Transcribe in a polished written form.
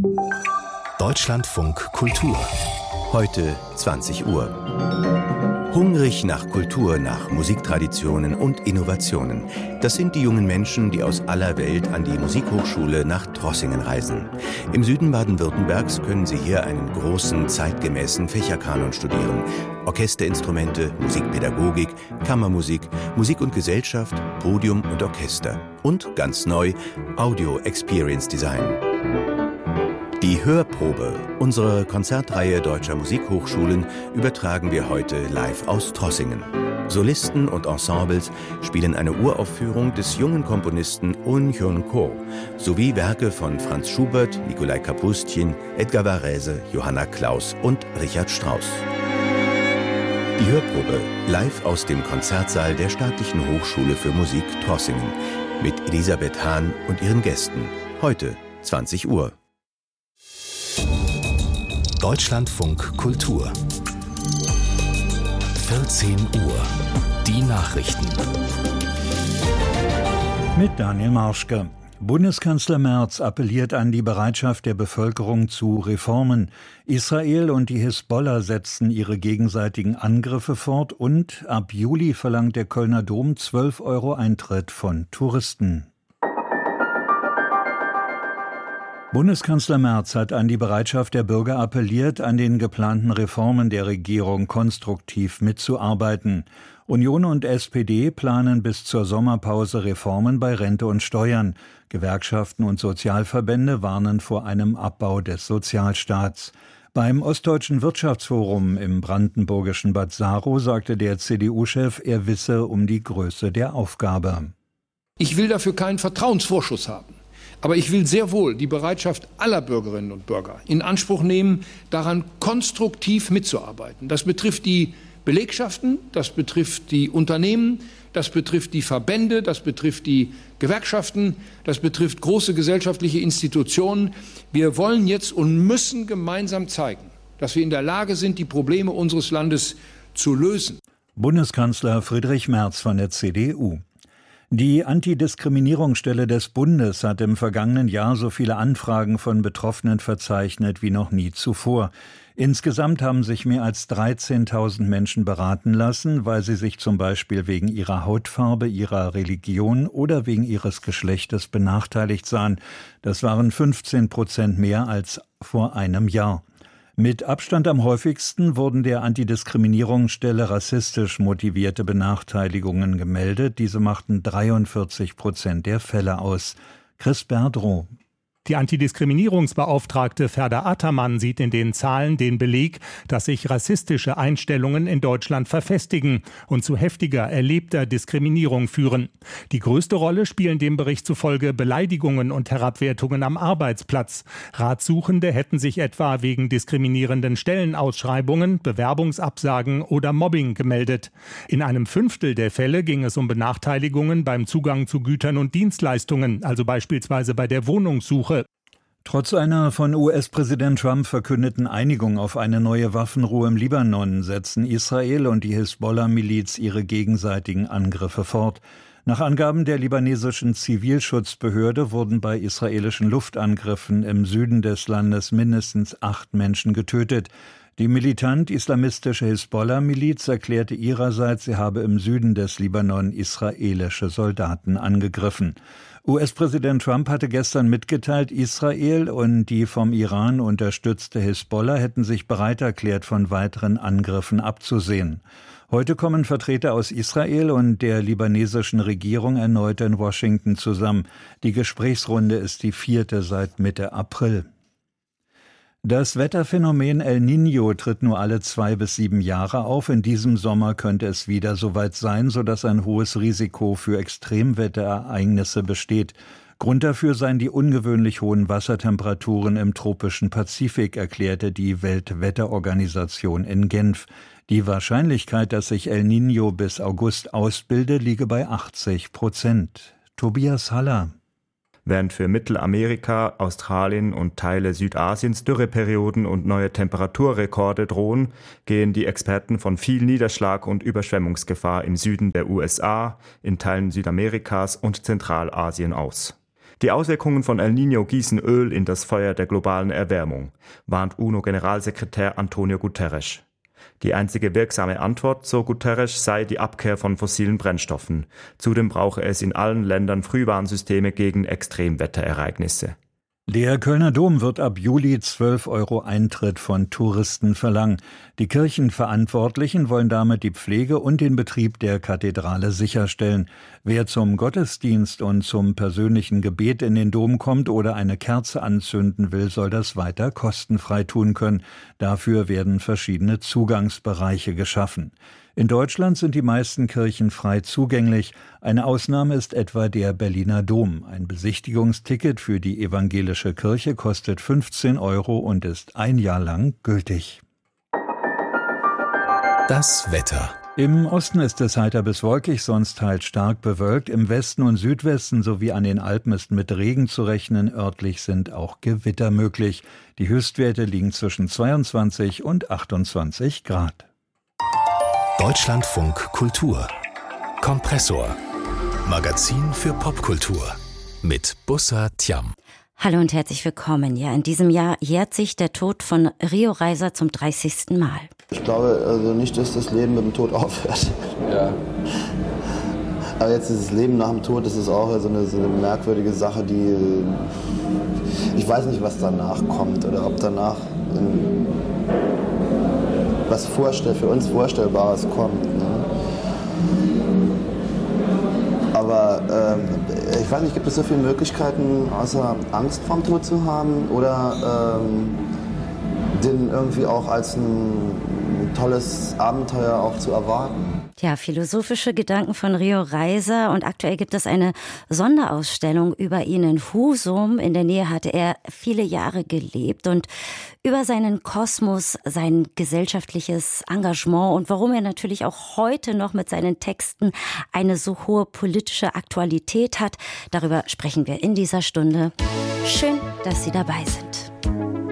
Deutschlandfunk Kultur. Heute 20 Uhr. Hungrig nach Kultur, nach Musiktraditionen und Innovationen. Das sind die jungen Menschen, die aus aller Welt an die Musikhochschule nach Trossingen reisen. Im Süden Baden-Württembergs können sie hier einen großen, zeitgemäßen Fächerkanon studieren. Orchesterinstrumente, Musikpädagogik, Kammermusik, Musik und Gesellschaft, Podium und Orchester. Und ganz neu, Audio Experience Design. Die Hörprobe unserer Konzertreihe Deutscher Musikhochschulen übertragen wir heute live aus Trossingen. Solisten und Ensembles spielen eine Uraufführung des jungen Komponisten Un Hyun-ko sowie Werke von Franz Schubert, Nikolai Kapustin, Edgar Varese, Johanna Klaus und Richard Strauss. Die Hörprobe live aus dem Konzertsaal der Staatlichen Hochschule für Musik Trossingen mit Elisabeth Hahn und ihren Gästen. Heute 20 Uhr. Deutschlandfunk Kultur. 14 Uhr. Die Nachrichten. Mit Daniel Marschke. Bundeskanzler Merz appelliert an die Bereitschaft der Bevölkerung zu Reformen. Israel und die Hisbollah setzen ihre gegenseitigen Angriffe fort und ab Juli verlangt der Kölner Dom 12 € Eintritt von Touristen. Bundeskanzler Merz hat an die Bereitschaft der Bürger appelliert, an den geplanten Reformen der Regierung konstruktiv mitzuarbeiten. Union und SPD planen bis zur Sommerpause Reformen bei Rente und Steuern. Gewerkschaften und Sozialverbände warnen vor einem Abbau des Sozialstaats. Beim Ostdeutschen Wirtschaftsforum im brandenburgischen Bad Saro sagte der CDU-Chef, er wisse um die Größe der Aufgabe. Ich will dafür keinen Vertrauensvorschuss haben. Aber ich will sehr wohl die Bereitschaft aller Bürgerinnen und Bürger in Anspruch nehmen, daran konstruktiv mitzuarbeiten. Das betrifft die Belegschaften, das betrifft die Unternehmen, das betrifft die Verbände, das betrifft die Gewerkschaften, das betrifft große gesellschaftliche Institutionen. Wir wollen jetzt und müssen gemeinsam zeigen, dass wir in der Lage sind, die Probleme unseres Landes zu lösen. Bundeskanzler Friedrich Merz von der CDU. Die Antidiskriminierungsstelle des Bundes hat im vergangenen Jahr so viele Anfragen von Betroffenen verzeichnet wie noch nie zuvor. Insgesamt haben sich mehr als 13.000 Menschen beraten lassen, weil sie sich zum Beispiel wegen ihrer Hautfarbe, ihrer Religion oder wegen ihres Geschlechtes benachteiligt sahen. Das waren 15% mehr als vor einem Jahr. Mit Abstand am häufigsten wurden der Antidiskriminierungsstelle rassistisch motivierte Benachteiligungen gemeldet. Diese machten 43% der Fälle aus. Chris Berdrow. Die Antidiskriminierungsbeauftragte Ferda Ataman sieht in den Zahlen den Beleg, dass sich rassistische Einstellungen in Deutschland verfestigen und zu heftiger erlebter Diskriminierung führen. Die größte Rolle spielen dem Bericht zufolge Beleidigungen und Herabwertungen am Arbeitsplatz. Ratsuchende hätten sich etwa wegen diskriminierenden Stellenausschreibungen, Bewerbungsabsagen oder Mobbing gemeldet. In einem Fünftel der Fälle ging es um Benachteiligungen beim Zugang zu Gütern und Dienstleistungen, also beispielsweise bei der Wohnungssuche. Trotz einer von US-Präsident Trump verkündeten Einigung auf eine neue Waffenruhe im Libanon setzen Israel und die Hisbollah-Miliz ihre gegenseitigen Angriffe fort. Nach Angaben der libanesischen Zivilschutzbehörde wurden bei israelischen Luftangriffen im Süden des Landes mindestens 8 Menschen getötet. Die militant-islamistische Hisbollah-Miliz erklärte ihrerseits, sie habe im Süden des Libanon israelische Soldaten angegriffen. US-Präsident Trump hatte gestern mitgeteilt, Israel und die vom Iran unterstützte Hisbollah hätten sich bereit erklärt, von weiteren Angriffen abzusehen. Heute kommen Vertreter aus Israel und der libanesischen Regierung erneut in Washington zusammen. Die Gesprächsrunde ist die 4. seit Mitte April. Das Wetterphänomen El Niño tritt nur alle 2 bis 7 Jahre auf. In diesem Sommer könnte es wieder soweit sein, sodass ein hohes Risiko für Extremwetterereignisse besteht. Grund dafür seien die ungewöhnlich hohen Wassertemperaturen im tropischen Pazifik, erklärte die Weltwetterorganisation in Genf. Die Wahrscheinlichkeit, dass sich El Niño bis August ausbilde, liege bei 80%. Tobias Haller. Während für Mittelamerika, Australien und Teile Südasiens Dürreperioden und neue Temperaturrekorde drohen, gehen die Experten von viel Niederschlag und Überschwemmungsgefahr im Süden der USA, in Teilen Südamerikas und Zentralasien aus. Die Auswirkungen von El Niño gießen Öl in das Feuer der globalen Erwärmung, warnt UNO-Generalsekretär Antonio Guterres. Die einzige wirksame Antwort, so Guterres, sei die Abkehr von fossilen Brennstoffen. Zudem brauche es in allen Ländern Frühwarnsysteme gegen Extremwetterereignisse. Der Kölner Dom wird ab Juli 12 € Eintritt von Touristen verlangen. Die Kirchenverantwortlichen wollen damit die Pflege und den Betrieb der Kathedrale sicherstellen. Wer zum Gottesdienst und zum persönlichen Gebet in den Dom kommt oder eine Kerze anzünden will, soll das weiter kostenfrei tun können. Dafür werden verschiedene Zugangsbereiche geschaffen. In Deutschland sind die meisten Kirchen frei zugänglich. Eine Ausnahme ist etwa der Berliner Dom. Ein Besichtigungsticket für die evangelische Kirche kostet 15 € und ist ein Jahr lang gültig. Das Wetter. Im Osten ist es heiter bis wolkig, sonst teils stark bewölkt. Im Westen und Südwesten sowie an den Alpen ist mit Regen zu rechnen. Örtlich sind auch Gewitter möglich. Die Höchstwerte liegen zwischen 22 und 28 Grad. Deutschlandfunk Kultur. Kompressor. Magazin für Popkultur. Mit Bussa Thiam. Hallo und herzlich willkommen. Ja, in diesem Jahr jährt sich der Tod von Rio Reiser zum 30. Mal. Ich glaube also nicht, dass das Leben mit dem Tod aufhört. Ja. Aber jetzt ist das Leben nach dem Tod, das ist auch so eine merkwürdige Sache, die... Ich weiß nicht, was danach kommt oder ob danach was für uns Vorstellbares kommt. Ne? Aber ich weiß nicht, gibt es so viele Möglichkeiten, außer Angst vorm Tod zu haben oder den irgendwie auch als ein tolles Abenteuer auch zu erwarten? Ja, philosophische Gedanken von Rio Reiser, und aktuell gibt es eine Sonderausstellung über ihn in Husum. In der Nähe hatte er viele Jahre gelebt, und über seinen Kosmos, sein gesellschaftliches Engagement und warum er natürlich auch heute noch mit seinen Texten eine so hohe politische Aktualität hat, darüber sprechen wir in dieser Stunde. Schön, dass Sie dabei sind.